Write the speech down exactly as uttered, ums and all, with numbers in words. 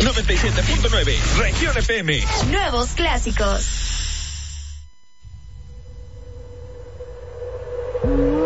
noventa y siete punto nueve, Región F M. Nuevos clásicos.